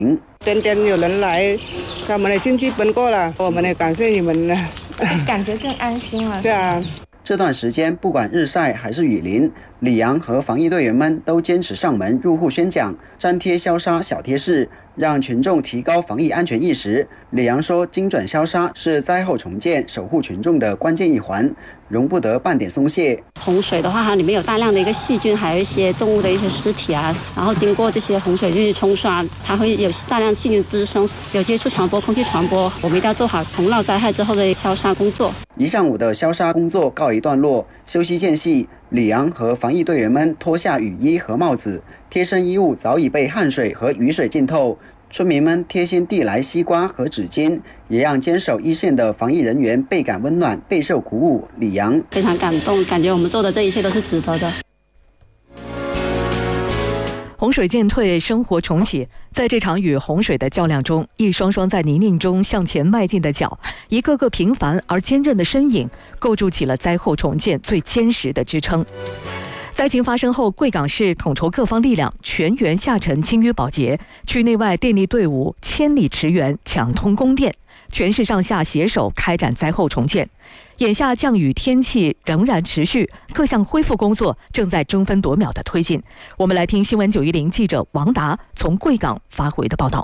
天天有人来，他们的经济本过了，我们也感谢你们了， 感觉更安心了。 是啊。 这段时间，不管日晒还是雨淋，李阳和防疫队员们都坚持上门入户宣讲，粘贴消杀小贴士，让群众提高防疫安全意识。李阳说，精准消杀是灾后重建守护群众的关键一环，容不得半点松懈。 洪水的话，它里面有大量的一个细菌，还有一些动物的一些尸体啊，然后经过这些洪水去冲刷，它会有大量细菌滋生，有接触传播、空气传播，我们一定要做好洪涝灾害之后的消杀工作。 一上午的消杀工作告一段落，休息间隙，李阳和防疫队员们脱下雨衣和帽子，贴身衣物早已被汗水和雨水浸透。村民们贴心递来西瓜和纸巾，也让坚守一线的防疫人员倍感温暖，备受鼓舞。李阳非常感动，感觉我们做的这一切都是值得的。 洪水渐退，生活重启。在这场与洪水的较量中，一双双在泥泞中向前迈进的脚，一个个平凡而坚韧的身影，构筑起了灾后重建最坚实的支撑。灾情发生后，贵港市统筹各方力量，全员下沉清淤保洁，区内外电力队伍千里驰援，抢通供电，全市上下携手开展灾后重建。眼下降雨天气仍然持续，各项恢复工作正在争分夺秒的推进。我们来听新闻910记者王达从贵港发回的报道。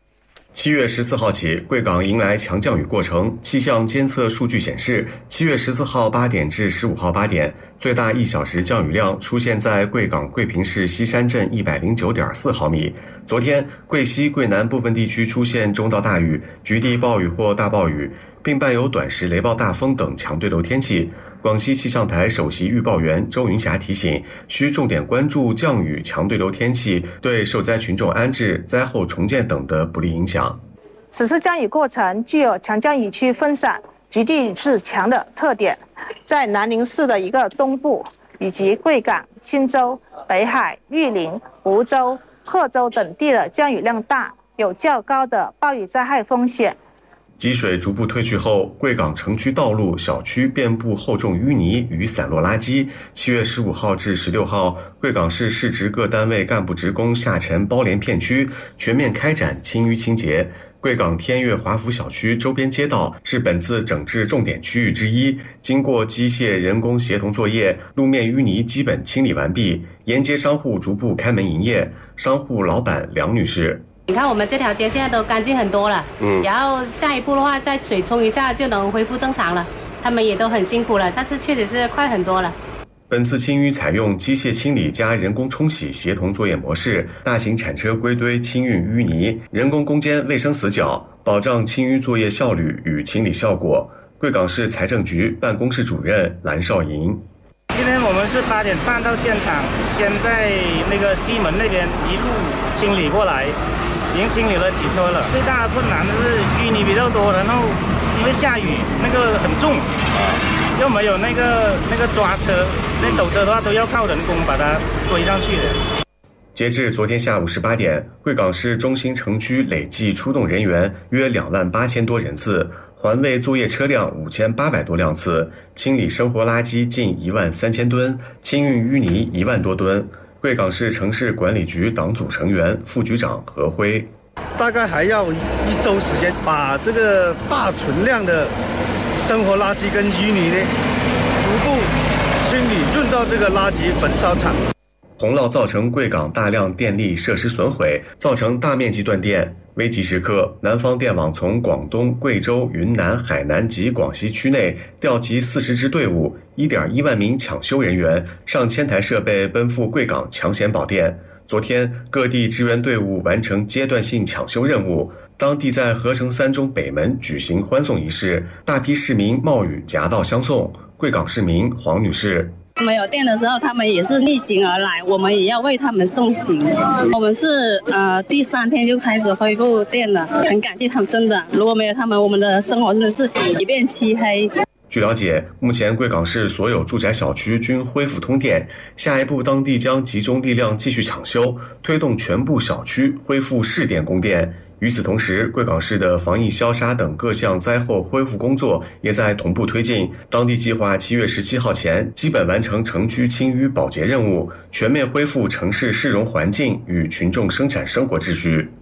7月14号起，贵港迎来强降雨过程。气象监测数据显示，7月14号8点至15号8点，最大1小时降雨量出现在贵港贵平市西山镇109.4毫米。昨天，贵西、贵南部分地区出现中到大雨、局地暴雨或大暴雨，并伴有短时雷暴大风等强对流天气。广西气象台首席预报员周云霞提醒，需重点关注降雨、强对流天气对受灾群众安置、灾后重建等的不利影响。 此次降雨过程具有强降雨区分散、局地是强的特点，在南宁市的一个东部，以及贵港、钦州、北海、玉林、梧州、贺州等地的降雨量大，有较高的暴雨灾害风险。 积水逐步退去后，贵港城区道路、小区遍布厚重淤泥与散落垃圾。7月15号至16号，贵港市市直各单位干部职工下沉包连片区，全面开展清淤清洁。贵港天悦华府小区周边街道是本次整治重点区域之一，经过机械、人工协同作业，路面淤泥基本清理完毕，沿街商户逐步开门营业。商户老板梁女士： 你看我们这条街现在都干净很多了，然后下一步的话再水冲一下就能恢复正常了。他们也都很辛苦了，但是确实是快很多了。 本次清淤采用机械清理加人工冲洗协同作业模式，大型铲车归堆清运淤泥，人工攻坚卫生死角，保障清淤作业效率与清理效果。贵港市财政局办公室主任蓝少莹： 今天我们是8点半到现场，先在那个西门那边一路清理过来，已经清理了几车了。最大的困难是淤泥比较多，然后因为下雨那个很重，又没有那个抓车，那斗车的话都要靠人工把它堆上去的。 截至昨天下午18点，贵港市中心城区累计出动人员约28000多人次，环卫作业车辆5800多辆次，清理生活垃圾近13000吨，清运淤泥1万多吨。贵港市城市管理局党组成员、副局长何辉： 大概还要1周时间，把这个大存量的生活垃圾跟淤泥呢，逐步清理运到这个垃圾焚烧厂。 洪涝造成贵港大量电力设施损毁，造成大面积断电。危急时刻，南方电网从广东、贵州、云南、海南及广西区内调集40支队伍，1.1万名抢修人员，上千台设备奔赴贵港抢险保电。昨天，各地支援队伍完成阶段性抢修任务。当地在合成3中北门举行欢送仪式，大批市民冒雨夹道相送。贵港市民黄女士： 没有电的时候，他们也是逆行而来，我们也要为他们送行。我们是第3天就开始恢复电了，很感谢他们，真的，如果没有他们，我们的生活真的是一片漆黑。 据了解，目前贵港市所有住宅小区均恢复通电，下一步当地将集中力量继续抢修，推动全部小区恢复市电供电。与此同时，贵港市的防疫消杀等各项灾后恢复工作也在同步推进。当地计划7月17号前基本完成城区清淤保洁任务，全面恢复城市市容环境与群众生产生活秩序。